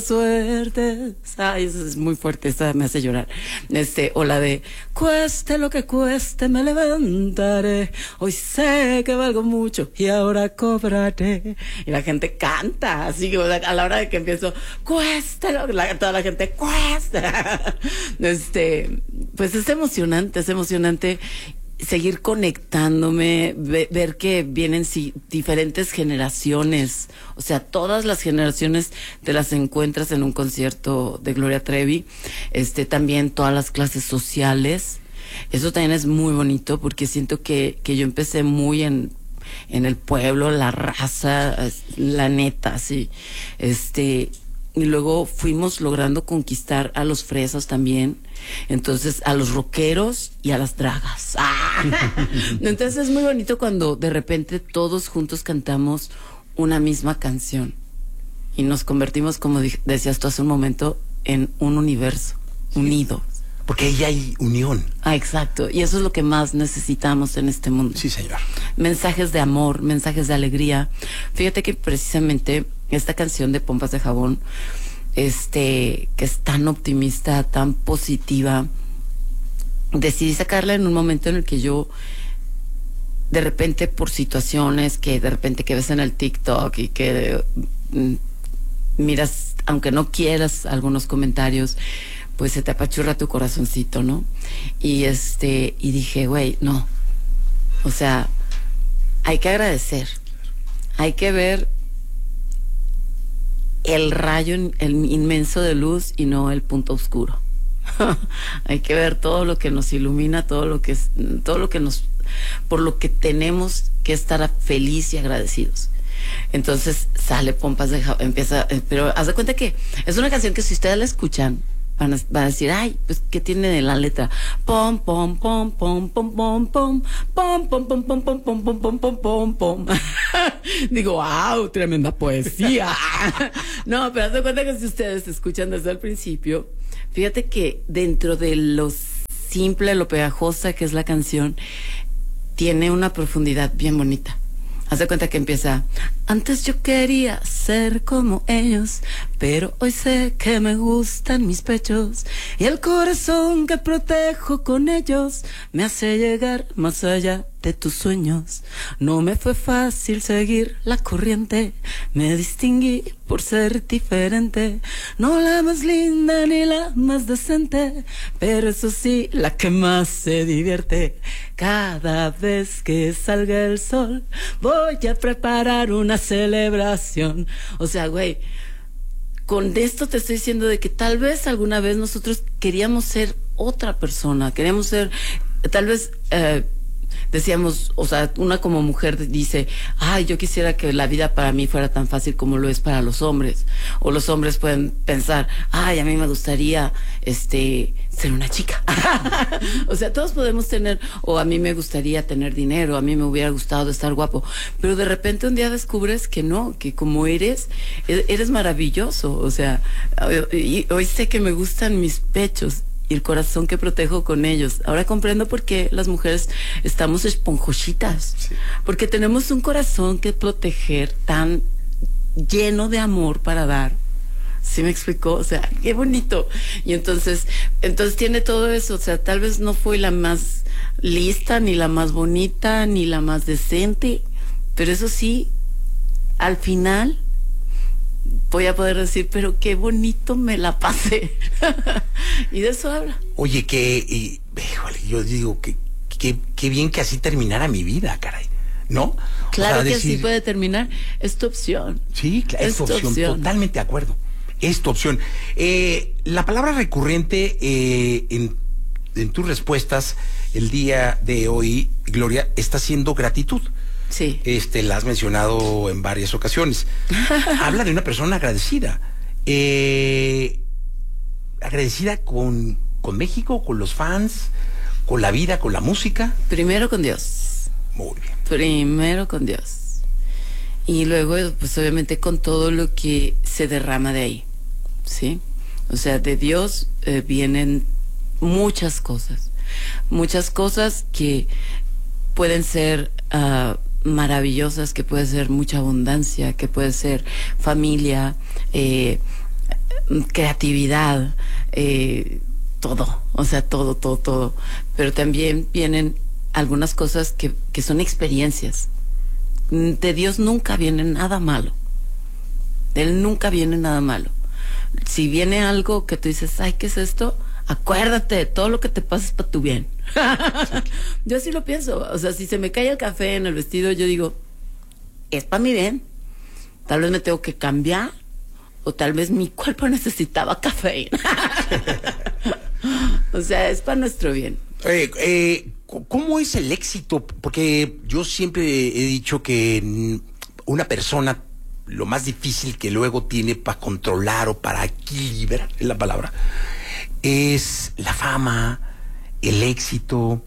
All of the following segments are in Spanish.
suerte. Ay, eso es muy fuerte, esa me hace llorar. O la de cueste lo que cueste, me levantaré. Hoy sé que valgo mucho y ahora cobraré. Y la gente canta, así que a la hora de que empiezo, cueste lo que toda la gente cuesta. Pues es emocionante seguir conectándome, ver que vienen diferentes generaciones, o sea, todas las generaciones te las encuentras en un concierto de Gloria Trevi, también todas las clases sociales. Eso también es muy bonito porque siento que yo empecé muy en el pueblo, la raza, la neta, sí, y luego fuimos logrando conquistar a los fresas también, entonces a los rockeros y a las dragas. Entonces es muy bonito cuando de repente todos juntos cantamos una misma canción y nos convertimos, como decías tú hace un momento, en un universo unido. Porque ahí hay unión. Exacto, y eso es lo que más necesitamos en este mundo. Sí, señor. Mensajes de amor, mensajes de alegría. Fíjate que precisamente esta canción de Pompas de Jabón, que es tan optimista, tan positiva, decidí sacarla en un momento en el que yo, de repente, por situaciones que de repente que ves en el TikTok y que miras, aunque no quieras, algunos comentarios, pues se te apachurra tu corazoncito, ¿no? Y y dije, güey, no. O sea, hay que agradecer. Hay que ver el rayo, el inmenso de luz y no el punto oscuro. Hay que ver todo lo que nos ilumina, todo lo que por lo que tenemos que estar feliz y agradecidos. Entonces sale Pompas de Jabón, pero haz de cuenta que es una canción que si ustedes la escuchan, van a decir, ay, pues, ¿qué tiene de la letra? Pom, pom, pom, pom, pom, pom, pom, pom, pom, pom, pom, pom, pom, pom, pom, pom, pom, pom. Digo, wow, tremenda poesía. No, pero haz de cuenta que si ustedes escuchan desde el principio, fíjate que dentro de lo simple, lo pegajosa que es la canción, tiene una profundidad bien bonita. Haz de cuenta que empieza, antes yo quería ser como ellos, pero hoy sé que me gustan mis pechos y el corazón que protejo con ellos me hace llegar más allá de tus sueños. No me fue fácil seguir la corriente, me distinguí por ser diferente, no la más linda ni la más decente, pero eso sí, la que más se divierte. Cada vez que salga el sol voy a preparar una celebración. O sea, güey, con esto te estoy diciendo de que tal vez alguna vez nosotros queríamos ser otra persona, queríamos ser, tal vez decíamos, o sea, una como mujer dice, ay, yo quisiera que la vida para mí fuera tan fácil como lo es para los hombres. O los hombres pueden pensar, ay, a mí me gustaría, ser una chica. O sea, todos podemos tener, o a mí me gustaría tener dinero, a mí me hubiera gustado estar guapo. Pero de repente un día descubres que no, que como eres maravilloso. O sea, hoy sé que me gustan mis pechos y el corazón que protejo con ellos. Ahora comprendo por qué las mujeres estamos esponjositas. Sí. Porque tenemos un corazón que proteger tan lleno de amor para dar. ¿Sí me explicó? O sea, qué bonito. Y entonces tiene todo eso. O sea, tal vez no fue la más lista, ni la más bonita, ni la más decente. Pero eso sí, al final voy a poder decir, pero qué bonito me la pasé. Y de eso habla. Oye, híjole, yo digo que bien que así terminara mi vida, caray, ¿no? Claro, o sea, que así puede terminar. Es tu opción. Sí, claro, es tu opción. Totalmente de acuerdo. Es tu opción. La palabra recurrente en tus respuestas el día de hoy, Gloria, está siendo gratitud. Sí. La has mencionado en varias ocasiones. Habla de una persona agradecida. Agradecida con México, con los fans, con la vida, con la música. Primero con Dios. Muy bien. Primero con Dios. Y luego, pues obviamente con todo lo que se derrama de ahí. ¿Sí? O sea, de Dios vienen muchas cosas. Muchas cosas que pueden ser maravillosas, que puede ser mucha abundancia, que puede ser familia, creatividad, todo, o sea, todo. Pero también vienen algunas cosas que son experiencias. De Dios nunca viene nada malo. De Él nunca viene nada malo. Si viene algo que tú dices, ay, ¿qué es esto? Acuérdate, todo lo que te pasa es para tu bien. Yo así lo pienso. O sea, si se me cae el café en el vestido, yo digo, es para mi bien. Tal vez me tengo que cambiar, o tal vez mi cuerpo necesitaba cafeína. O sea, es para nuestro bien. ¿Cómo es el éxito? Porque yo siempre he dicho que una persona, lo más difícil que luego tiene para controlar o para equilibrar, es la palabra, es la fama, el éxito,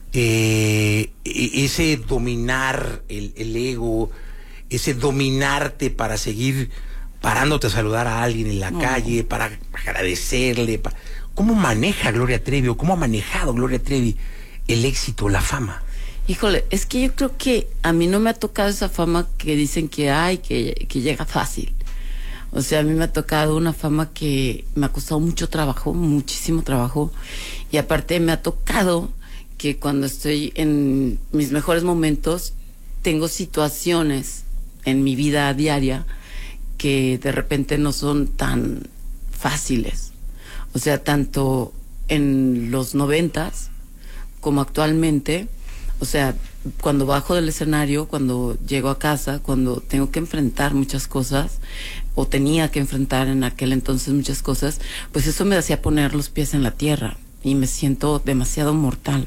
ese dominar el ego, ese dominarte para seguir parándote a saludar a alguien en la calle, para agradecerle. ¿Cómo maneja Gloria Trevi, o cómo ha manejado Gloria Trevi el éxito, la fama? Híjole, es que yo creo que a mí no me ha tocado esa fama que dicen que hay, que llega fácil. O sea, a mí me ha tocado una fama que me ha costado mucho trabajo, muchísimo trabajo. Y aparte me ha tocado que cuando estoy en mis mejores momentos, tengo situaciones en mi vida diaria que de repente no son tan fáciles. O sea, tanto en los 90s como actualmente. O sea, cuando bajo del escenario, cuando llego a casa, cuando tengo que enfrentar muchas cosas, o tenía que enfrentar en aquel entonces muchas cosas, pues eso me hacía poner los pies en la tierra y me siento demasiado mortal.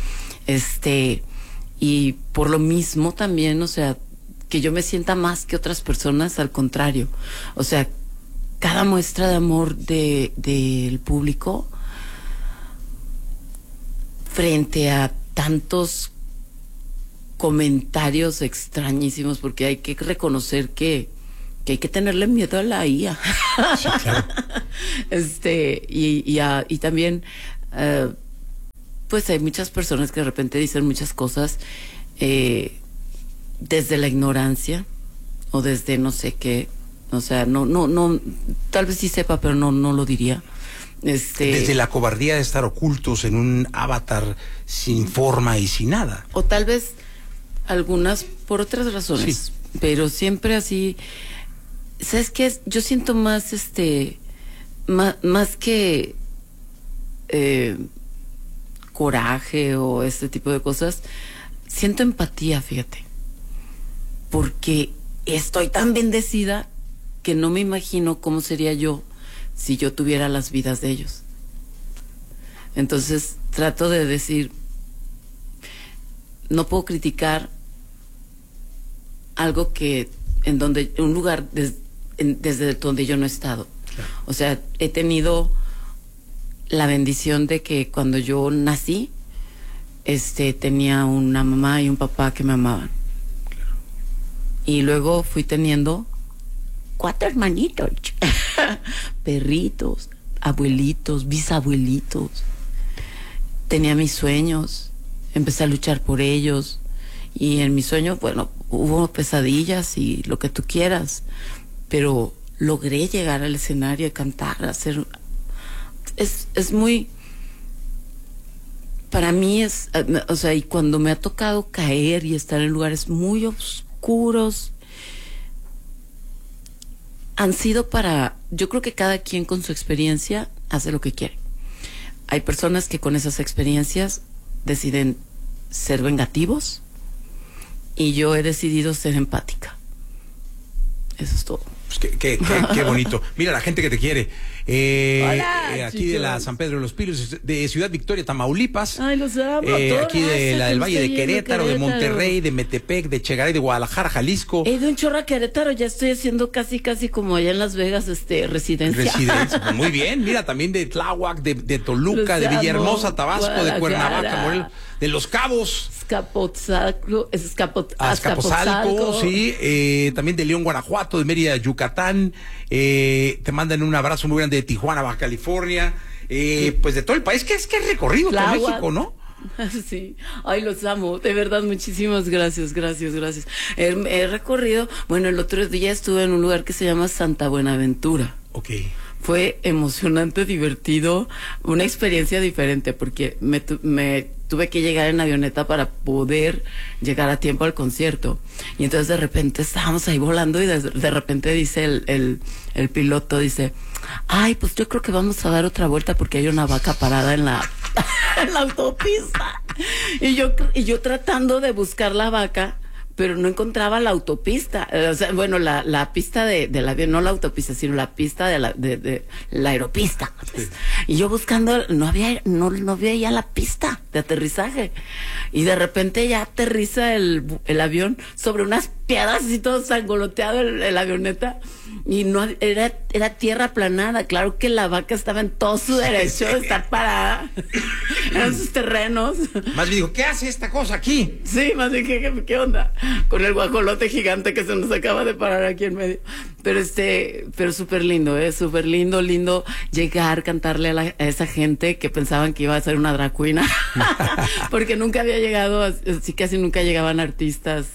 Y por lo mismo también, o sea, que yo me sienta más que otras personas, al contrario. O sea, cada muestra de amor del público frente a tantos comentarios extrañísimos, porque hay que reconocer que hay que tenerle miedo a la IA. Sí, claro. Y también pues hay muchas personas que de repente dicen muchas cosas desde la ignorancia o desde no sé qué. O sea, no, tal vez sí sepa, pero no lo diría. Desde la cobardía de estar ocultos en un avatar sin forma y sin nada. O tal vez algunas por otras razones, sí. Pero siempre así. ¿Sabes qué? Yo siento más más que coraje o este tipo de cosas, siento empatía, fíjate, porque estoy tan bendecida que no me imagino cómo sería yo si yo tuviera las vidas de ellos. Entonces trato de decir, no puedo criticar algo que un lugar desde donde yo no he estado. Claro. O sea, he tenido la bendición de que cuando yo nací, tenía una mamá y un papá que me amaban. Claro. Y luego fui teniendo 4 hermanitos, perritos, abuelitos, bisabuelitos. Tenía mis sueños, empecé a luchar por ellos. Y en mis sueños, bueno, hubo pesadillas y lo que tú quieras, pero logré llegar al escenario y cantar, hacer. Es muy. Para mí o sea, y cuando me ha tocado caer y estar en lugares muy oscuros, han sido yo creo que cada quien con su experiencia hace lo que quiere. Hay personas que con esas experiencias deciden ser vengativos, y yo he decidido ser empática. Eso es todo. Pues qué bonito. Mira la gente que te quiere. Hola, aquí de la San Pedro de los Pinos, de Ciudad Victoria, Tamaulipas. Ay, los amo. Aquí de la del Valle de Querétaro, de Monterrey, de Metepec, de Chegaray, de Guadalajara, Jalisco. De un chorro a Querétaro, ya estoy haciendo casi como allá en Las Vegas, residencia. Pues muy bien. Mira, también de Tláhuac, de Toluca, de Villahermosa, Tabasco, de Cuernavaca, Morelos, de Los Cabos. Azcapotzalco, sí, también de León, Guanajuato, de Mérida, Yucatán. Te mandan un abrazo muy grande de Tijuana, Baja California, pues de todo el país, que es recorrido todo México, ¿no? Sí, ay, los amo, de verdad, muchísimas gracias. He recorrido, bueno, el otro día estuve en un lugar que se llama Santa Buenaventura. Ok. fue emocionante, divertido, una experiencia diferente, porque me tuve que llegar en avioneta para poder llegar a tiempo al concierto. Y entonces de repente estábamos ahí volando y de repente dice el piloto, dice, ay, pues yo creo que vamos a dar otra vuelta porque hay una vaca parada en la en la autopista. Y yo tratando de buscar la vaca, pero no encontraba la autopista, o sea, bueno, la pista del avión, no la autopista, sino la pista de la aeropista. Sí. Y yo buscando, no había ya la pista de aterrizaje. Y de repente ya aterriza el avión sobre unas piedras y todo sangoloteado el avioneta. Y no era tierra aplanada. Claro que la vaca estaba en todo su derecho de estar parada en sus terrenos. Más bien dijo, ¿qué hace esta cosa aquí? Sí, más bien, ¿qué onda? Con el guajolote gigante que se nos acaba de parar aquí en medio. Pero súper lindo, súper lindo llegar, cantarle a esa gente que pensaban que iba a ser una drag queen. Porque nunca había llegado, así casi nunca llegaban artistas,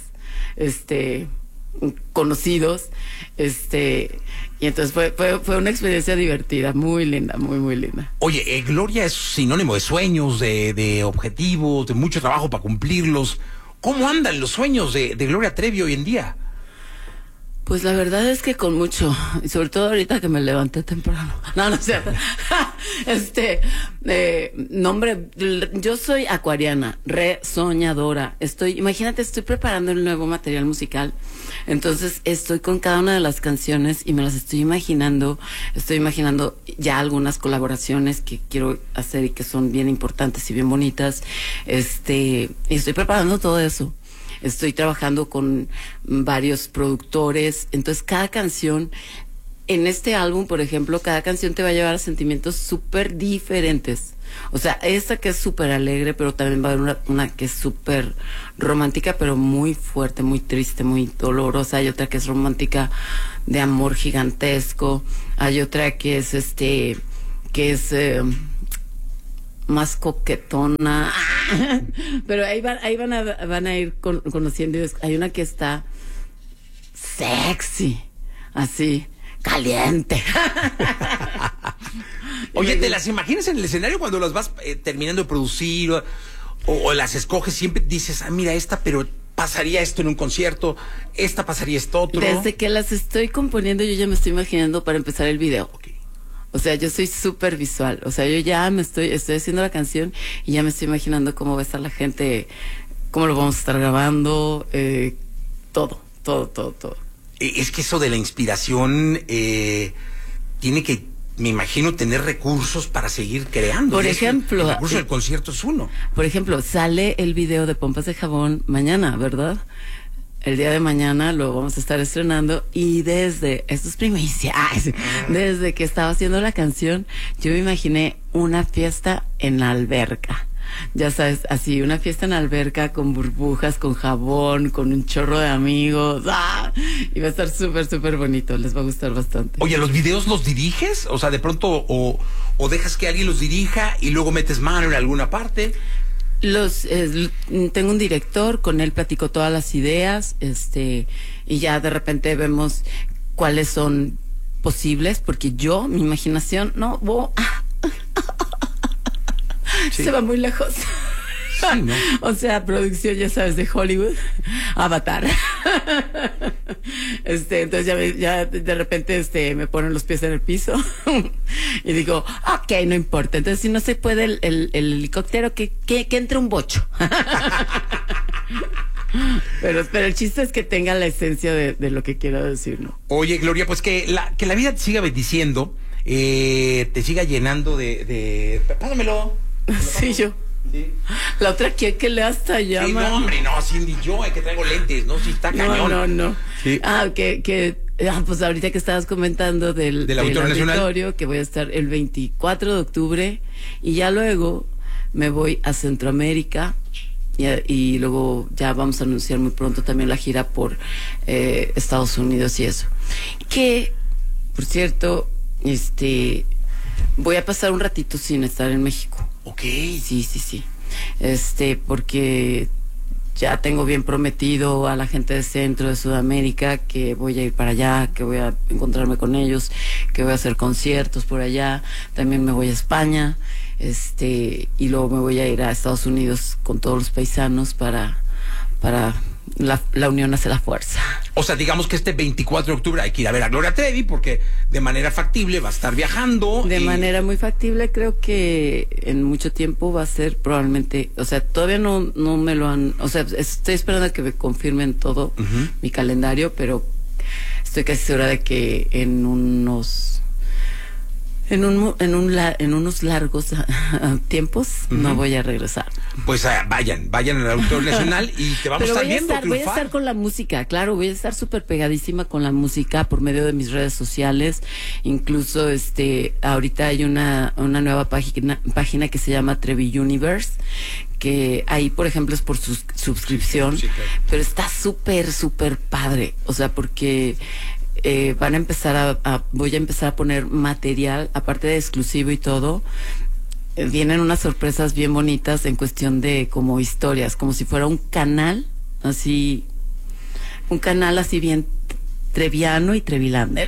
conocidos, y entonces fue una experiencia divertida, muy linda, muy linda. Oye, Gloria es sinónimo de sueños, de objetivos, de mucho trabajo para cumplirlos. ¿Cómo andan los sueños de Gloria Trevi hoy en día? Pues la verdad es que con mucho, y sobre todo ahorita que me levanté temprano. No es cierto. No, hombre, yo soy acuariana, soñadora. Imagínate, estoy preparando el nuevo material musical. Entonces estoy con cada una de las canciones y me las estoy imaginando ya algunas colaboraciones que quiero hacer y que son bien importantes y bien bonitas. Y estoy preparando todo eso. Estoy trabajando con varios productores, entonces cada canción, en este álbum, por ejemplo, cada canción te va a llevar a sentimientos súper diferentes. O sea, esta que es súper alegre, pero también va a haber una que es súper romántica, pero muy fuerte, muy triste, muy dolorosa. Hay otra que es romántica de amor gigantesco. Hay otra que es más coquetona. Pero ahí van a ir conociendo. Hay una que está sexy, así, caliente. Oye, ¿te las imaginas en el escenario cuando las vas terminando de producir o las escoges? Siempre dices, mira esta, pero pasaría esto en un concierto, esta pasaría esto otro. Desde que las estoy componiendo, yo ya me estoy imaginando para empezar el video. Okay. O sea, yo soy súper visual. O sea, yo ya estoy haciendo la canción y ya me estoy imaginando cómo va a estar la gente, cómo lo vamos a estar grabando, todo. Es que eso de la inspiración tiene que, me imagino, tener recursos para seguir creando. Por ejemplo, el recurso del concierto es uno. Por ejemplo, sale el video de Pompas de Jabón mañana, ¿verdad? El día de mañana lo vamos a estar estrenando y esto es primicia, desde que estaba haciendo la canción, yo me imaginé una fiesta en la alberca. Ya sabes, así, una fiesta en la alberca con burbujas, con jabón, con un chorro de amigos. Y va a estar súper bonito, les va a gustar bastante. Oye, ¿los videos los diriges? O sea, de pronto, o dejas que alguien los dirija y luego metes mano en alguna parte. Tengo un director, con él platico todas las ideas, y ya de repente vemos cuáles son posibles, porque mi imaginación, sí. Se va muy lejos. Sí, ¿no? O sea, producción, ya sabes, de Hollywood, Avatar. Entonces ya de repente me ponen los pies en el piso y digo, ok, no importa. Entonces, si no se puede el helicóptero, que entre un bocho. Pero el chiste es que tenga la esencia de lo que quiero decir, ¿no? Oye, Gloria, pues que la vida te siga bendiciendo, te siga llenando de... Pásamelo. Sí, yo. Sí. La otra que le hasta allá. Sí, no, hombre, no, Cindy, yo que traigo lentes, no, sí está cañón. No. Sí. Pues ahorita que estabas comentando del auditorio, que voy a estar el 24 de octubre y ya luego me voy a Centroamérica y luego ya vamos a anunciar muy pronto también la gira por Estados Unidos y eso. Que, por cierto, voy a pasar un ratito sin estar en México. Ok. Sí. Porque ya tengo bien prometido a la gente de Centro, de Sudamérica, que voy a ir para allá, que voy a encontrarme con ellos, que voy a hacer conciertos por allá. También me voy a España, y luego me voy a ir a Estados Unidos con todos los paisanos para la unión hace la fuerza. O sea, digamos que este 24 de octubre hay que ir a ver a Gloria Trevi porque de manera factible va a estar viajando. De manera muy factible, creo que en mucho tiempo va a ser probablemente, o sea, todavía no me lo han, o sea, estoy esperando a que me confirmen todo mi calendario, pero estoy casi segura de que en unos largos tiempos no voy a regresar. Pues vayan al Auditorio Nacional y te vamos a estar viendo triunfar. Voy a estar con la música, claro, voy a estar súper pegadísima con la música por medio de mis redes sociales. Incluso ahorita hay una nueva página que se llama Trevi Universe, que ahí, por ejemplo, es por suscripción, sí, claro. Pero está súper padre, o sea, porque voy a empezar a poner material, aparte de exclusivo y todo. Vienen unas sorpresas bien bonitas en cuestión de como historias, como si fuera un canal así bien treviano y trevilander.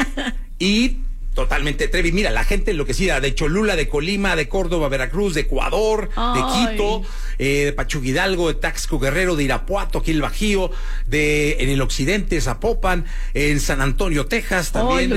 Y totalmente Trevi. Mira, la gente enloquecida de Cholula, de Colima, de Córdoba, Veracruz, de Ecuador, de Quito, de Pachuca Hidalgo, de Taxco Guerrero, de Irapuato, aquí el Bajío, en el occidente, Zapopan, en San Antonio, Texas también.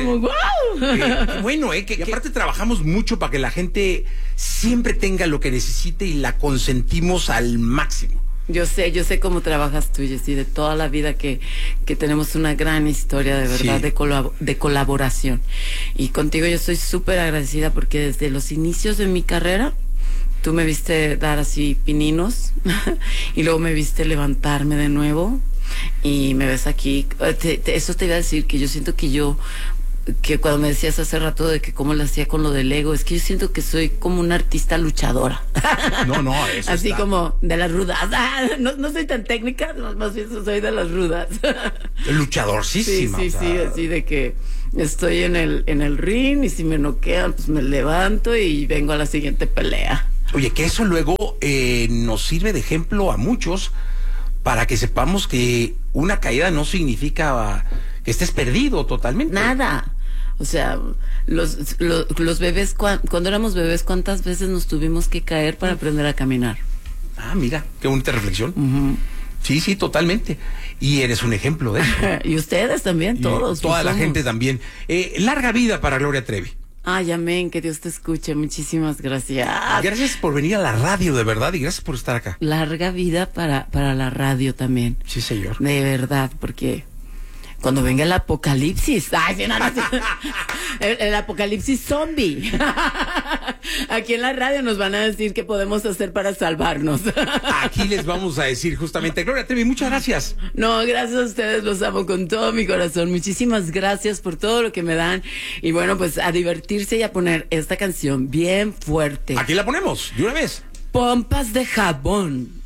Bueno, que aparte trabajamos mucho para que la gente siempre tenga lo que necesite y la consentimos al máximo. Yo sé cómo trabajas tú, Jessy, de toda la vida que tenemos una gran historia de verdad, sí, de colaboración. Y contigo yo estoy súper agradecida porque desde los inicios de mi carrera, tú me viste dar así pininos y luego me viste levantarme de nuevo y me ves aquí. Eso te iba a decir, que yo siento que cuando me decías hace rato de que cómo lo hacía con lo del ego, es que yo siento que soy como una artista luchadora. No, eso así como de las rudas. No soy tan técnica, más bien soy de las rudas. Luchadorcísima. Sí, así de que estoy en el ring y si me noquean, pues me levanto y vengo a la siguiente pelea. Oye, que eso luego nos sirve de ejemplo a muchos para que sepamos que una caída no significa que estés perdido totalmente. Nada. O sea, los bebés, cuando éramos bebés, ¿cuántas veces nos tuvimos que caer para aprender a caminar? Mira, qué bonita reflexión. Sí, totalmente. Y eres un ejemplo de eso. Y ustedes también, todos. Toda la gente también. Larga vida para Gloria Trevi. Ay, amén, que Dios te escuche. Muchísimas gracias. Gracias por venir a la radio, de verdad, y gracias por estar acá. Larga vida para la radio también. Sí, señor. De verdad, porque cuando venga el apocalipsis, el apocalipsis zombie, aquí en la radio nos van a decir qué podemos hacer para salvarnos. Aquí les vamos a decir justamente. Gloria Trevi, muchas gracias. No, gracias a ustedes, los amo con todo mi corazón. Muchísimas gracias por todo lo que me dan. Y bueno, pues a divertirse y a poner esta canción bien fuerte. Aquí la ponemos, de una vez. Pompas de jabón.